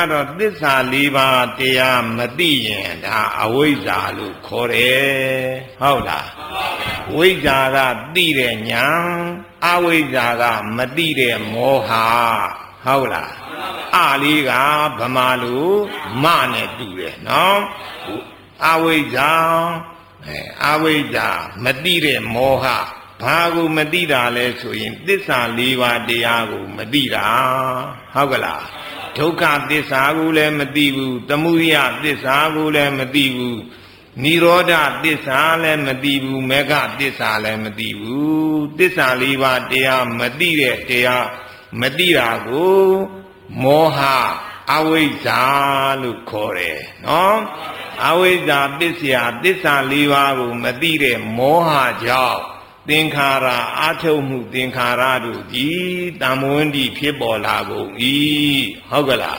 ကတော့သစ္စာ၄ပါးတရားမသိရင်ဒါအဝိဇ္ဇာလို့ခေါ်တယ်ဟုတ်လားဝိဇ္ဇာကသိတဲ့ဉာဏ်အဝိဇ္ဇာကမသိတဲ့မောဟဟုတ်လားအလေးကဗမာလူမနဲ့တူတယ်နော်အဝိဇ္ဇာအဝိဇ္ဇာမသိတဲ့မောဟဘာကိုမသိတာလဲဆိုရင်သစ္စာ၄ပါးတရားကိုမသိတာဟုတ်ကလားဒုက္ခသစ္စာကိုလည်းမသိဘူးသမုဒယသစ္စာကိုလည်းမသိဘူးနိရောဓသစ္စာလည်းမသိဘူးမေဃသစ္စာလည်းမသိဘူးသစ္စာ၄ပါးတရားမသိတဲ့တရားမသိတာကိုမောဟအဝိဇ္ဇာလို့ခေါ်တယ်နော်အဝိဇ္ဇာပစ္စယသစ္စာ၄ပါးကိုမသိတဲ့မောဟကြောင့်သင်္ခါရအာထုတ်မှုသင်္ခါရတို့ဒီတမ္မဝန္တိဖြစ်ပေါ်လာကုန်၏ဟုတ်ကလား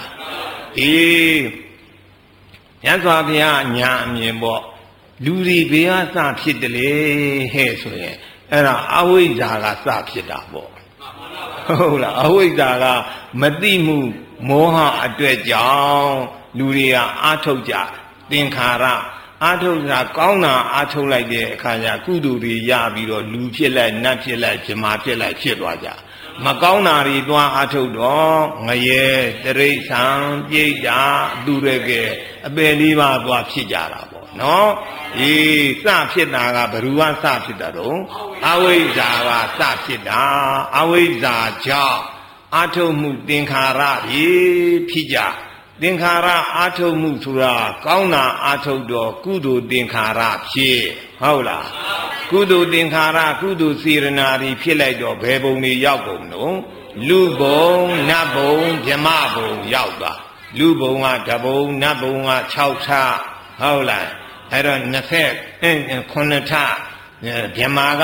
မြတ်စွာဘုရားညာအမြင်ပေါ့လူတွေဘယ်ဟာစဖြစ်တယ်လေဟဲ့ဆိုရင်အဲ့ဒါအဝိဇ္ဇာကစဖြစ်တာပေါ့ဟုတ်လားအဝိဇ္ဇာကမသိမှုမောဟအတွက်ကြောင့်လူတွေကအာထုတ်ကြသင်္ခါရအာထုတ်တာကောင်းတာအာထုတ်လိုက်တဲ့အခါကျကုသိုလ်တွေရပြီးတော့လူဖြစ်လိုက်နတ်ဖြစ်လိုက်ဇမားဖြစ်လိုက်ဖြစ်သွားကြမကောင်းတာတွေသွားအာထုတ်တော့ငရဲတရိစ္ဆာန်ပြိတ္တာသူရကအပယ်လေးပါးသွားဖြစ်ကြတာပေါ့နော်စဖြစ်တာကဘ누구ကစဖြစ်တာတော့အဝိဇ္ဇာကစဖြစ်တာအဝိဇ္ဇာကြောင့်အာထုတ်မှုသင်္ခါရဖြစ်ကြသင်္ခါရအာထုတ်မှုဆိုတာကောင်းတာအာထုတ်တော့ကုသိုလ်သင်္ခါရဖြစ်ဟုတ်လားကုသိုလ်သင်္ခါရကုသိုလ်စေရနာတွေဖြစ်လိုက်တော့ဘယ်ဘုံတွေရောက်ကုန်တော့လူဘုံနတ်ဘုံဗြဟ္မဘုံရောက်သွားလူဘုံကတဘုံနတ်ဘုံက6ထဟုတ်လားအဲ့တော့29ထဗြဟ္မာက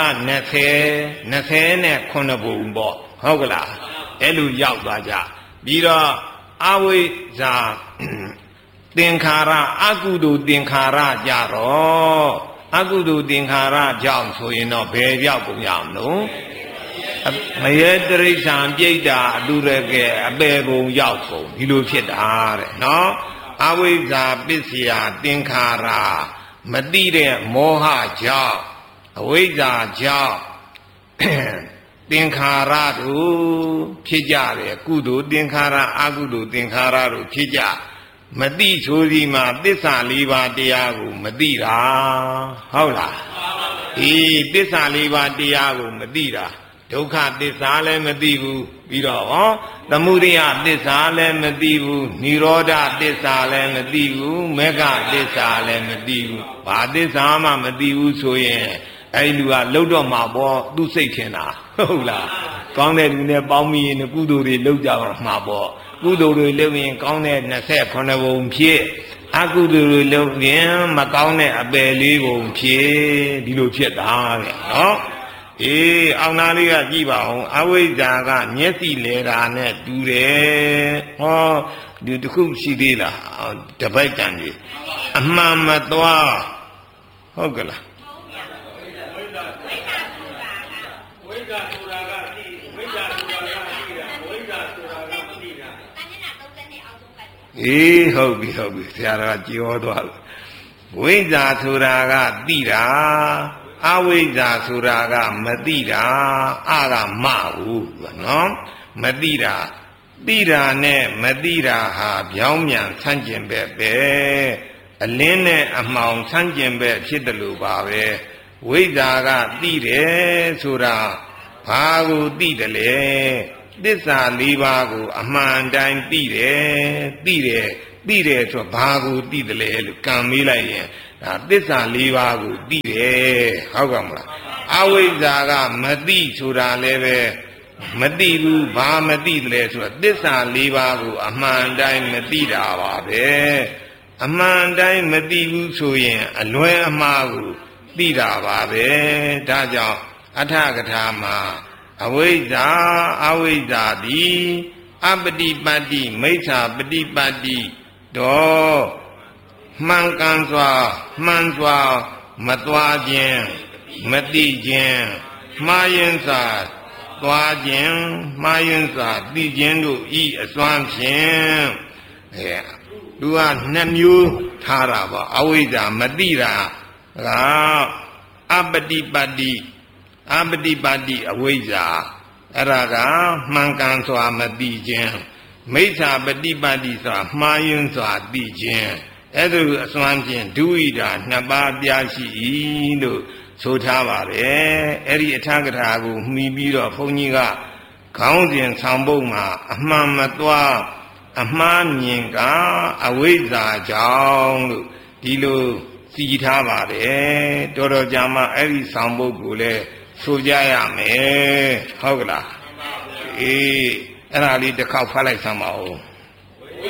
20နဲ့9ဘုံပေါ့ဟုတ်ကလားအဲ့လိုရောက်သွားကြပြီးတော့အဝိဇ္ဇာသင်္ခါရအကုသိုလ်သင်္ခါရကြတော့အကုသိုလ်သင်္ခါရကြောင့်ဆိုရင်တော့ဘယ်ရောက်ကုန်ရမလို့မယေတရိစ္ဆာန်ပြိတ္တာအတုရကအပေဘုံရောက်ကုန်ဒီလိုဖြစ်တာတဲ့နော်အဝိဇ္ဇာပစ္စယသင်္ခါရမသိတဲ့မောဟကြောင့်အဝိဇ္ဇာကြောင့်သင်္ခါရတို့ဖြစ်ကြတယ်ကုသိုလ်သင်္ခါရအကုသိုလ်သင်္ခါရတို့ဖြစ်ကြမသိဆိုဒီမှာသစ္စာ၄ပါးတရားကိုမသိတာဟုတ်လားသစ္စာ၄ပါးတရားကိုမသိတာဒုက္ခသစ္စာလည်းမသိဘူးပြီးတော့သမုဒယသစ္စာလည်းမသိဘူးនិရောဓသစ္စာလည်းမသိဘူးမေဃသစ္စာလည်းမသိဘူးဘာသစ္စာမှမသိဘူးဆိုရင်အဲ့လူကလှုပ်တော့မှာပေါ့သူစိတ်ထင်တာဟုတ်လားကောင်းတဲ့လူနဲ့ပေါင်းပြီးရင်ကုသိုလ်တွေလှုပ်ကြတော့မှာပေါ့ကုသိုလ်တွေလုပ်ရင်ကောင်းတဲ့28ဘုံဖြစ်အကုသိုလ်တွေလုပ်ရင်မကောင်းတဲ့အပယ်လေးဘုံဖြစ်ဒီလိုဖြစ်တာတဲ့နော်အောင်နာလေးကကြည့်ပါဦးအဝိဇ္ဇာကမျက်စိလဲတာနဲ့တူတယ်ဒီတစ်ခုရှိသေးလားတပိုက်တန်ကြီးအမှန်မသွားဟုတ်ကလားဟုတ်ပြီဆရာတော်ကကြောသွားလို့ဝိဇ္ဇာဆိုတာကသိတာအဝိဇ္ဇာဆိုတာကမသိတာအကမဟုတ်နော်မသိတာသိတာနဲ့မသိတာဟာပြောင်းပြန်ဆန့်ကျင်ဘက်ပဲအလင်းနဲ့အမှောင်ဆန့်ကျင်ဘက်ဖြစ်တယ်လို့ပါပဲဝိဇ္ဇာကသိတယ်ဆိုတာဘာကိုသိတယ်လဲသစ္စာ၄ပါးကိုအမှန်တိုင်းသိတယ်ဆိုဘာကိုသိတယ်လဲလို့ကံမေးလိုက်ရင်ဒါသစ္စာ၄ပါးကိုသိတယ်ဟုတ်ကဲ့မလားအဝိဇ္ဇာကမသိဆိုတာလည်းပဲမသိဘူးဘာမသိတယ်လဲဆိုတော့သစ္စာ၄ပါးကိုအမှန်တိုင်းမသိတာပါပဲအမှန်တိုင်းမသိဘူးဆိုရင်အလွဲအမှားကိုသိတာပါပဲဒါကြောင့်အထကထာမှာအဝိဇ္ဇာသည်အပတိပတ္တိမိစ္ဆာပฏิပတ်တိတော့မှန်ကန်စွာမှန်စွာမသွားခြင်းမသိခြင်းမှားယွင်းစွာသွားခြင်းမှားယွင်းစွာသိခြင်းတို့ဤအစွမ်းဖြင့်သူကနှစ်မျိုးထားတာပေါ့အဝိဇ္ဇာမတိတာကအပတိပတ်တိအဝိဇ္ဇာအဲ့ဒါကမှန်ကန်စွာမသိခြင်းမိစ္ဆာပฏิပတ်တိစွာမှားယွင်းစွာသိခြင်းအဲ့ဒါအစွမ်းဖြင့်ဒုဣဒာနှစ်ပါးပြရှိ၏လို့ဆိုထားပါတယ်အဲ့ဒီအထာကထာကိုမှီပြီးတော့ဘုန်းကြီးကခေါင်းစဉ်ဆောင်ပုဒ်မှာအမှန်မသွားအမှားမြင်ကအဝိဇ္ဇာကြောင့်လို့ဒီလိုစီထားပါတယ်တော်တော်ကြာမှအဲ့ဒီဆောင်ပုဒ်ကိုလည်းဆိုကြရမယ်ဟုတ်ကလားအေးအဲ့ဒါလေးတစ်ခေါက်ဖတ်လိုက်စမ်းပါဦး